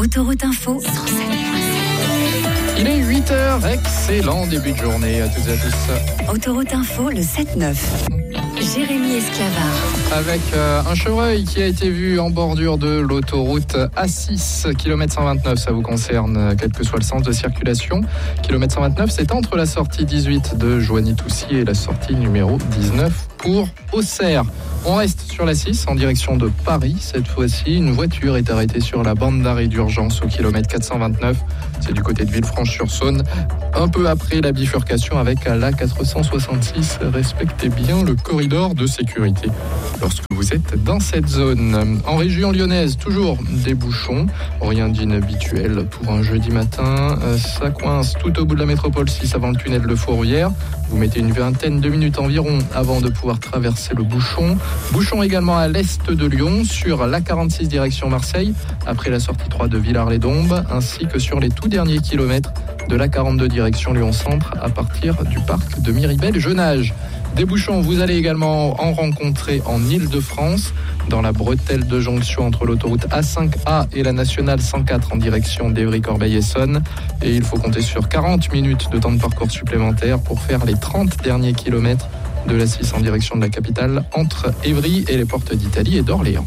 Autoroute Info 107.7. Il est 8h, excellent début de journée à toutes et à tous. Autoroute Info, le 7-9. Jérémy Esclavard. Avec un chevreuil qui a été vu en bordure de l'autoroute A6, kilomètre 129, ça vous concerne, quel que soit le sens de circulation. Kilomètre 129, c'est entre la sortie 18 de Joigny-Toucy et la sortie numéro 19 pour Auxerre. On reste sur la 6 en direction de Paris. Cette fois-ci, une voiture est arrêtée sur la bande d'arrêt d'urgence au kilomètre 429. C'est du côté de Villefranche-sur-Saône. Un peu après la bifurcation avec la 466. Respectez bien le corridor de sécurité lorsque vous êtes dans cette zone. En région lyonnaise, toujours des bouchons. Rien d'inhabituel pour un jeudi matin. Ça coince tout au bout de la métropole 6 avant le tunnel de Fourvière. Vous mettez une vingtaine de minutes environ avant de pouvoir traverser le bouchon. Bouchon également à l'est de Lyon, sur l'A46 direction Marseille, après la sortie 3 de Villars-les-Dombes, ainsi que sur les tout derniers kilomètres de l'A42 direction Lyon-Centre, à partir du parc de Miribel-Jenage. Des bouchons, vous allez également en rencontrer en Île-de-France, dans la bretelle de jonction entre l'autoroute A5A et la nationale 104 en direction d'Évry-Corbeil-Essonnes. Et il faut compter sur 40 minutes de temps de parcours supplémentaire pour faire les 30 derniers kilomètres de la 6 en direction de la capitale, entre Évry et les portes d'Italie et d'Orléans.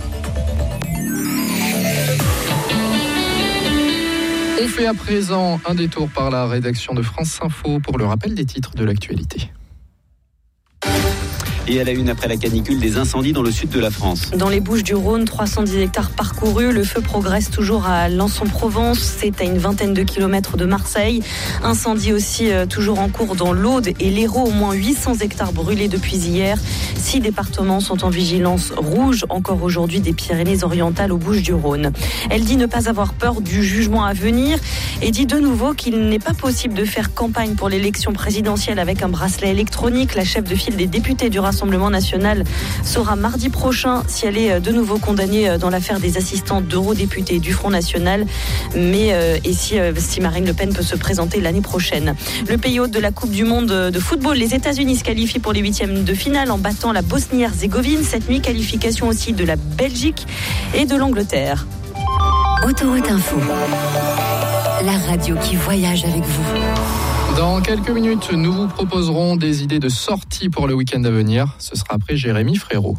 On fait à présent un détour par la rédaction de France Info pour le rappel des titres de l'actualité. Et à la une, après la canicule, des incendies dans le sud de la France. Dans les Bouches-du-Rhône, 310 hectares parcourus. Le feu progresse toujours à Lens-en-Provence. C'est à une vingtaine de kilomètres de Marseille. Incendie aussi toujours en cours dans l'Aude et l'Hérault. Au moins 800 hectares brûlés depuis hier. 6 départements sont en vigilance rouge. Encore aujourd'hui, des Pyrénées-Orientales aux Bouches-du-Rhône. Elle dit ne pas avoir peur du jugement à venir et dit de nouveau qu'il n'est pas possible de faire campagne pour l'élection présidentielle avec un bracelet électronique. La chef de file des députés du Rassemblement national saura mardi prochain si elle est de nouveau condamnée dans l'affaire des assistantes d'eurodéputés du Front National, mais si Marine Le Pen peut se présenter l'année prochaine. Le pays hôte de la Coupe du Monde de football, les États-Unis se qualifient pour les huitièmes de finale en battant la Bosnie-Herzégovine. Cette nuit, qualification aussi de la Belgique et de l'Angleterre. Autoroute Info, la radio qui voyage avec vous. Dans quelques minutes, nous vous proposerons des idées de sortie pour le week-end à venir. Ce sera après Jérémy Frérot.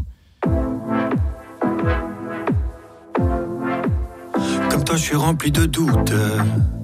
Comme toi, je suis rempli de doutes.